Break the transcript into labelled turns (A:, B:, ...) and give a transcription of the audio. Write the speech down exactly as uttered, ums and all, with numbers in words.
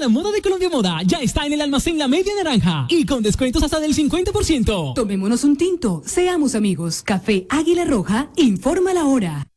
A: la moda de Colombia Moda ya está en el almacén La Media Naranja y con descuentos hasta del cincuenta por ciento.
B: Tomémonos un tinto, seamos amigos. Café Águila Roja, informa la hora.